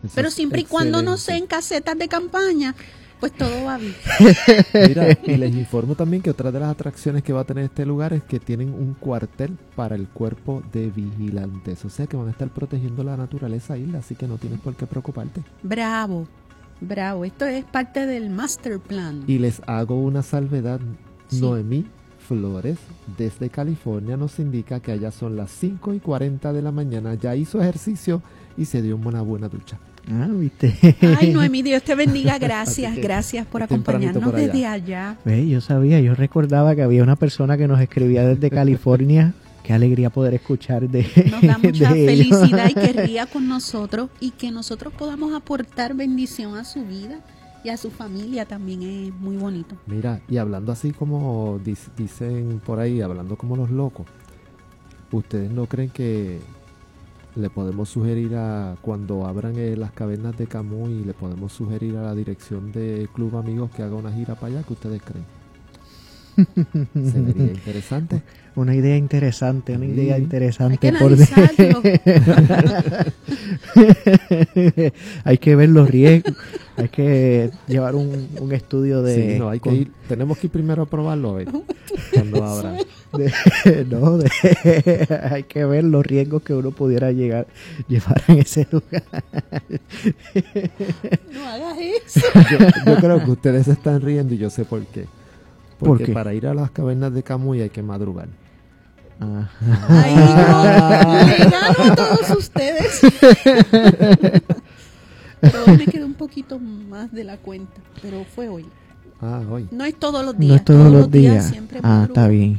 Eso Pero es siempre y cuando no excelente. sean casetas de campaña, pues todo va bien. Mira, y les informo también que otra de las atracciones que va a tener este lugar es que tienen un cuartel para el cuerpo de vigilantes. O sea que van a estar protegiendo la naturaleza ahí, así que no tienes por qué preocuparte. Bravo, bravo. Esto es parte del master plan. Y les hago una salvedad. Sí. Noemí Flores, desde California, nos indica que allá son las 5:40 de la mañana. Ya hizo ejercicio y se dio una buena ducha. Ah, ¿viste? Ay, Noemí, Dios te bendiga. Gracias, Así que gracias por es tempranito acompañarnos por allá. desde allá. Ve, yo sabía, yo recordaba que había una persona que nos escribía desde California. Qué alegría poder escuchar de Nos da mucha de ellos. felicidad y que ría con nosotros y que nosotros podamos aportar bendición a su vida y a su familia también es muy bonito. Mira, y hablando así como dicen por ahí, hablando como los locos, ¿ustedes no creen que le podemos sugerir a cuando abran las cavernas de Camuy, le podemos sugerir a la dirección de Club Amigos que haga una gira para allá? ¿Qué ustedes creen? Se vería interesante. Una idea interesante, una Sí. idea Hay interesante. que por analizarlo. Hay que ver los riesgos, hay que llevar un estudio de... Sí, no, hay que ir, tenemos que ir primero a probarlo cuando abran. Hay que ver los riesgos que uno pudiera llevar en ese lugar. No hagas eso. Yo creo que ustedes se están riendo y yo sé por qué. ¿Por Porque qué? para ir a las cavernas de Camuy hay que madrugar. Ajá. Ay, no, le gano a todos ustedes. Pero hoy me quedó un poquito más de la cuenta, pero fue hoy. Ah, hoy. No es todos los días. No es todos los días. Siempre Ah, madrugo. está bien.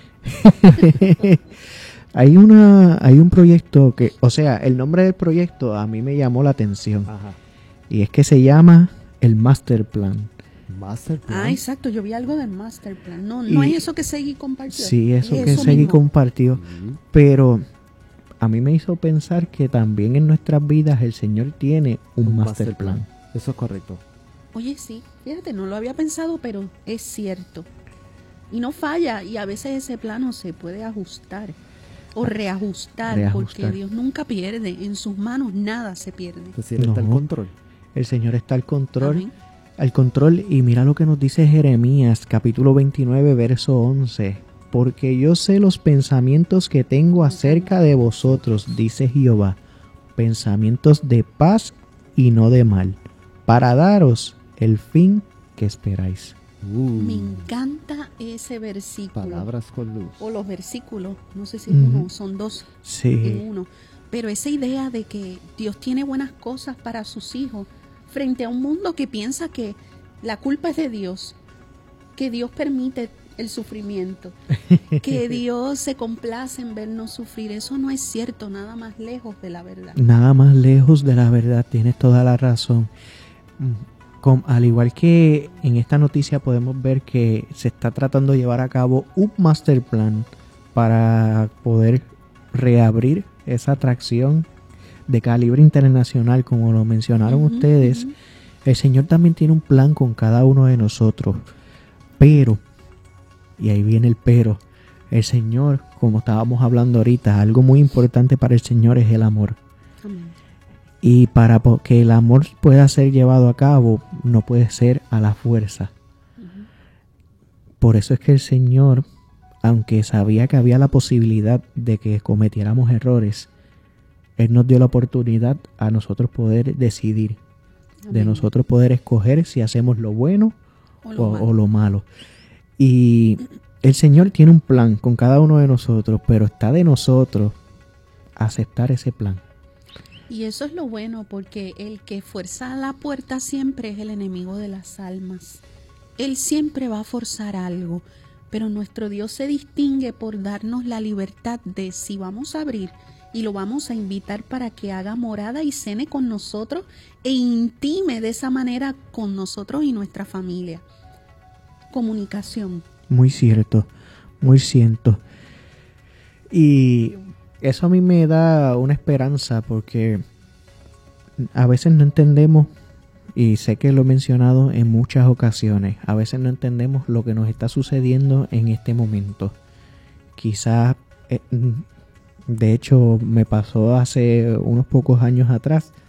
Hay un proyecto que, o sea, el nombre del proyecto a mí me llamó la atención. Ajá. Y es que se llama el Master Plan. Master Plan. Ah, exacto, yo vi algo del master plan. No Y- es eso que Segui compartió. Sí, eso Es que Segui mismo. compartió. Ujú. Pero a mí me hizo pensar que también en nuestras vidas el Señor tiene un Master Plan. Eso es correcto. Oye, sí, fíjate, no lo había pensado, pero es cierto. Y no falla, y a veces ese plano se puede ajustar o reajustar, Reajustar. porque Dios nunca pierde. En sus manos nada se pierde. Es decir, está el No. control. El Señor está al control. Amén. Al control, y mira lo que nos dice Jeremías, capítulo 29, verso 11. Porque yo sé los pensamientos que tengo acerca de vosotros, dice Jehová, pensamientos de paz y no de mal, para daros el fin que esperáis. Me encanta ese versículo. Palabras con luz. O los versículos, no sé si es Ujú. uno, son dos en Sí, uno. Pero esa idea de que Dios tiene buenas cosas para sus hijos frente a un mundo que piensa que la culpa es de Dios, que Dios permite el sufrimiento, que Dios se complace en vernos sufrir. Eso no es cierto, nada más lejos de la verdad. nada más lejos de la verdad, tienes toda la razón. Al igual que en esta noticia podemos ver que se está tratando de llevar a cabo un master plan para poder reabrir esa atracción de calibre internacional, como lo mencionaron Ujú, ustedes. ujú. El Señor también tiene un plan con cada uno de nosotros, pero, y ahí viene el pero, el Señor, como estábamos hablando ahorita, algo muy importante para el Señor es el amor. Amén. Y para que el amor pueda ser llevado a cabo, no puede ser a la fuerza. Ujú. Por eso es que el Señor, aunque sabía que había la posibilidad de que cometiéramos errores, Él nos dio la oportunidad a nosotros poder decidir, de Amén. nosotros poder escoger si hacemos lo bueno O lo malo. o lo malo. Y el Señor tiene un plan con cada uno de nosotros, pero está de nosotros aceptar ese plan. Y eso es lo bueno, porque el que fuerza la puerta siempre es el enemigo de las almas. Él siempre va a forzar algo, pero nuestro Dios se distingue por darnos la libertad de si vamos a abrir y lo vamos a invitar para que haga morada y cene con nosotros e intime de esa manera con nosotros y nuestra familia. Comunicación. Muy cierto, muy cierto. Y eso a mí me da una esperanza porque a veces no entendemos, y sé que lo he mencionado en muchas ocasiones, a veces no entendemos lo que nos está sucediendo en este momento. Quizás, de hecho, me pasó hace unos pocos años atrás,